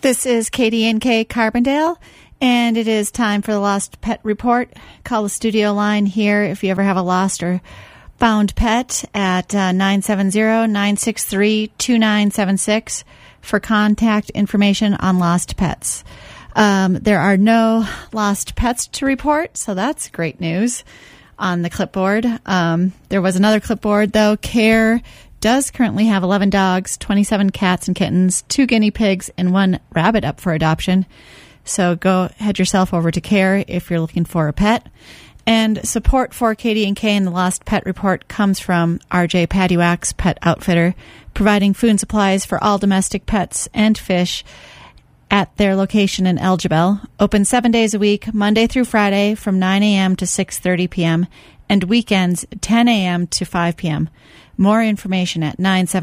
This is KDNK Carbondale, and it is time for the Lost Pet Report. Call the studio line here if you ever have a lost or found pet at 970-963-2976 for contact information on lost pets. There are no lost pets to report, so that's great news on the clipboard. There was another clipboard, though. CARE does currently have 11 dogs, 27 cats and kittens, 2 guinea pigs, and 1 rabbit up for adoption. So go head yourself over to CARE if you're looking for a pet. And support for KDNK and the Lost Pet Report comes from RJ Paddywhack's Pet Outfitter, providing food and supplies for all domestic pets and fish at their location in Elgibel. Open 7 days a week, Monday through Friday from 9 a.m. to 6:30 p.m. and weekends 10 a.m. to 5 p.m. More information at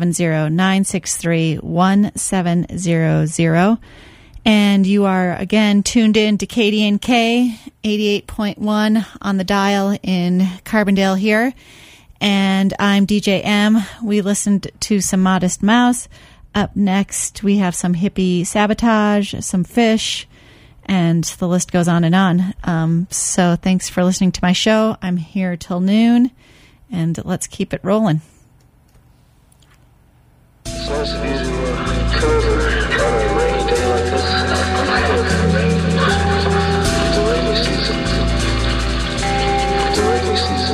970-963-1700. And you are, again, tuned in to KDNK 88.1 on the dial in Carbondale here. And I'm DJ M. We listened to some Modest Mouse. Up next, we have some hippie sabotage, some fish, and the list goes on and on. So thanks for listening to my show. I'm here till noon, and let's keep it rolling. Source of